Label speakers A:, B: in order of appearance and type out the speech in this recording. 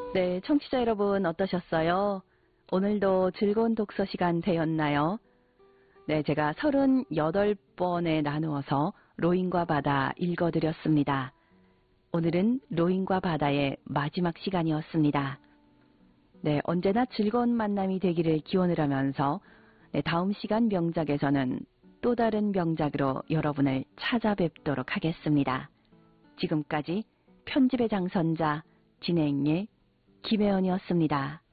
A: 네, 청취자 여러분 어떠셨어요? 오늘도 즐거운 독서 시간 되었나요? 네, 제가 38번에 나누어서 로인과 바다 읽어드렸습니다. 오늘은 로인과 바다의 마지막 시간이었습니다. 네, 언제나 즐거운 만남이 되기를 기원을 하면서 네, 다음 시간 명작에서는 또 다른 명작으로 여러분을 찾아뵙도록 하겠습니다. 지금까지 편집의 장선자 진행의 김혜원이었습니다.